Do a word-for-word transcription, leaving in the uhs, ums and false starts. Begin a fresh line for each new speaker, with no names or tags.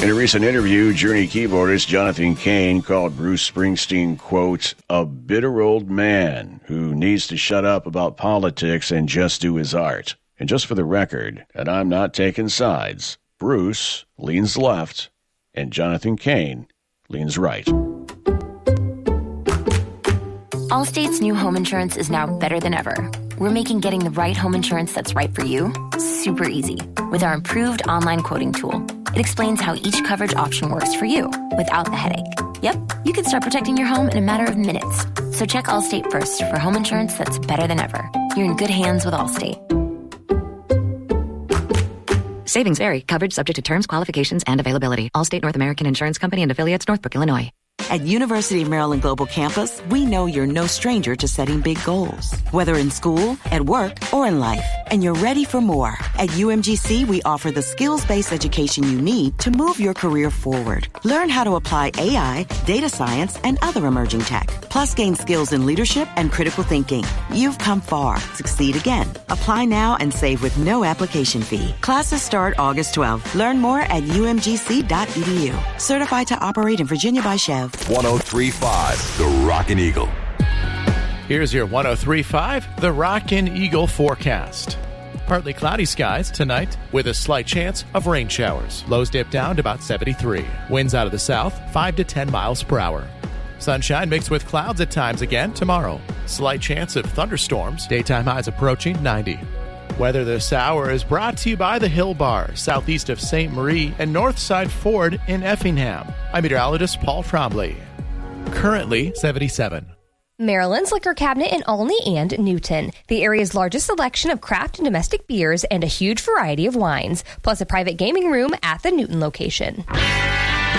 In a recent interview, Journey keyboardist Jonathan Cain called Bruce Springsteen, quote, a bitter old man who needs to shut up about politics and just do his art. And just for the record, and I'm not taking sides, Bruce leans left and Jonathan Cain leans right.
Allstate's new home insurance is now better than ever. We're making getting the right home insurance that's right for you super easy with our improved online quoting tool. It explains how each coverage option works for you without the headache. Yep, you can start protecting your home in a matter of minutes. So check Allstate first for home insurance that's better than ever. You're in good hands with Allstate.
Savings vary. Coverage subject to terms, qualifications, and availability. Allstate North American Insurance Company and affiliates, Northbrook, Illinois.
At University of Maryland Global Campus, we know you're no stranger to setting big goals, whether in school, at work, or in life, and you're ready for more. At U M G C, we offer the skills-based education you need to move your career forward. Learn how to apply A I, data science, and other emerging tech, plus gain skills in leadership and critical thinking. You've come far. Succeed again. Apply now and save with no application fee. Classes start August twelfth. Learn more at U M G C dot E D U. Certified to operate in Virginia by Chev.
one oh three point five, The Rockin' Eagle.
Here's your one oh three point five, The Rockin' Eagle forecast. Partly cloudy skies tonight with a slight chance of rain showers. Lows dip down to about seventy-three. Winds out of the south, five to ten miles per hour. Sunshine mixed with clouds at times again tomorrow. Slight chance of thunderstorms. Daytime highs approaching ninety. Weather this hour is brought to you by the Hill Bar, southeast of Saint Marie and Northside Ford in Effingham. I'm meteorologist Paul Trombley. Currently seventy-seven.
Maryland's Liquor Cabinet in Olney and Newton. The area's largest selection of craft and domestic beers and a huge variety of wines, plus a private gaming room at the Newton location.